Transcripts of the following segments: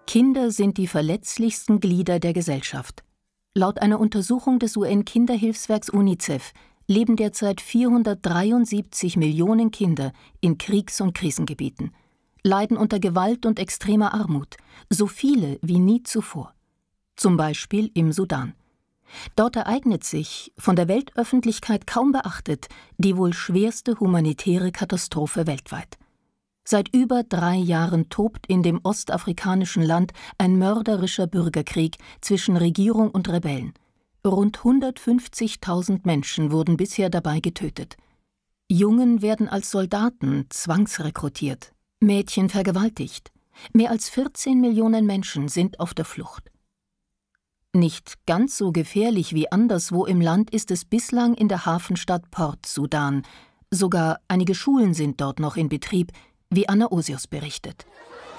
Kinder sind die verletzlichsten Glieder der Gesellschaft. Laut einer Untersuchung des UN-Kinderhilfswerks UNICEF leben derzeit 473 Millionen Kinder in Kriegs- und Krisengebieten, leiden unter Gewalt und extremer Armut, so viele wie nie zuvor. Zum Beispiel im Sudan. Dort ereignet sich, von der Weltöffentlichkeit kaum beachtet, die wohl schwerste humanitäre Katastrophe weltweit. Seit über 3 Jahren tobt in dem ostafrikanischen Land ein mörderischer Bürgerkrieg zwischen Regierung und Rebellen. Rund 150.000 Menschen wurden bisher dabei getötet. Jungen werden als Soldaten zwangsrekrutiert, Mädchen vergewaltigt. Mehr als 14 Millionen Menschen sind auf der Flucht. Nicht ganz so gefährlich wie anderswo im Land ist es bislang in der Hafenstadt Port Sudan. Sogar einige Schulen sind dort noch in Betrieb, wie Anna Osius berichtet.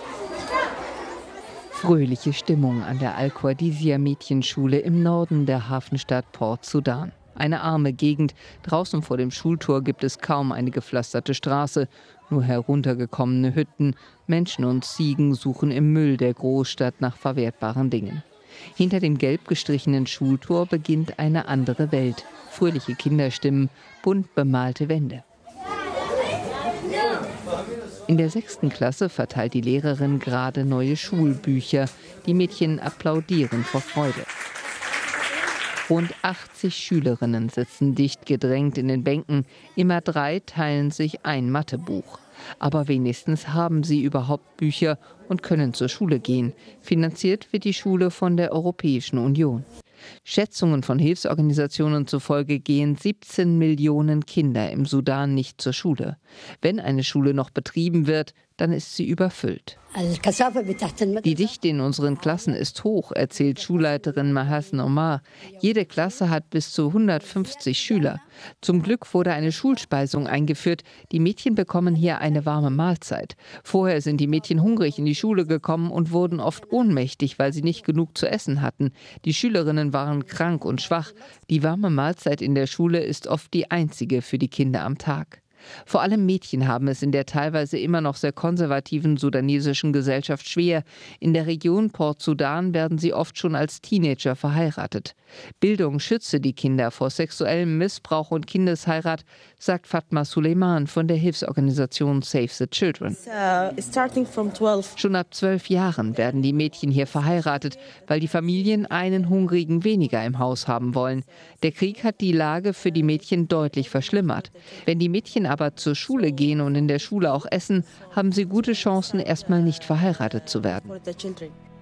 Fröhliche Stimmung an der Al-Qadisiyah-Mädchenschule im Norden der Hafenstadt Port Sudan. Eine arme Gegend, draußen vor dem Schultor gibt es kaum eine gepflasterte Straße, nur heruntergekommene Hütten, Menschen und Ziegen suchen im Müll der Großstadt nach verwertbaren Dingen. Hinter dem gelb gestrichenen Schultor beginnt eine andere Welt. Fröhliche Kinderstimmen, bunt bemalte Wände. In der 6. Klasse verteilt die Lehrerin gerade neue Schulbücher. Die Mädchen applaudieren vor Freude. Rund 80 Schülerinnen sitzen dicht gedrängt in den Bänken. Immer 3 teilen sich ein Mathebuch. Aber wenigstens haben sie überhaupt Bücher und können zur Schule gehen. Finanziert wird die Schule von der Europäischen Union. Schätzungen von Hilfsorganisationen zufolge gehen 17 Millionen Kinder im Sudan nicht zur Schule. Wenn eine Schule noch betrieben wird, dann ist sie überfüllt. Die Dichte in unseren Klassen ist hoch, erzählt Schulleiterin Mahasen Omar. Jede Klasse hat bis zu 150 Schüler. Zum Glück wurde eine Schulspeisung eingeführt. Die Mädchen bekommen hier eine warme Mahlzeit. Vorher sind die Mädchen hungrig in die Schule gekommen und wurden oft ohnmächtig, weil sie nicht genug zu essen hatten. Die Schülerinnen waren krank und schwach. Die warme Mahlzeit in der Schule ist oft die einzige für die Kinder am Tag. Vor allem Mädchen haben es in der teilweise immer noch sehr konservativen sudanesischen Gesellschaft schwer. In der Region Port Sudan werden sie oft schon als Teenager verheiratet. Bildung schütze die Kinder vor sexuellem Missbrauch und Kindesheirat, sagt Fatma Suleiman von der Hilfsorganisation Save the Children. Schon ab 12 Jahren werden die Mädchen hier verheiratet, weil die Familien einen Hungrigen weniger im Haus haben wollen. Der Krieg hat die Lage für die Mädchen deutlich verschlimmert. Wenn die Mädchen aber zur Schule gehen und in der Schule auch essen, haben sie gute Chancen, erstmal nicht verheiratet zu werden.